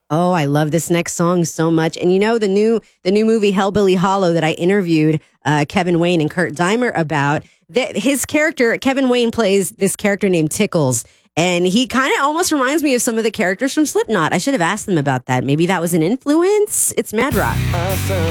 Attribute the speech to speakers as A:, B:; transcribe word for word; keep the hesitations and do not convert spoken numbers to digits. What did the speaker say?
A: Oh, I love this next song so much. And you know, the new the new movie Hellbilly Hollow that I interviewed uh, Kevin Wayne and Kurt Dimer about, that his character, Kevin Wayne plays this character named Tickles. And he kind of almost reminds me of some of the characters from Slipknot. I should have asked them about that. Maybe that was an influence. It's Mad Rock.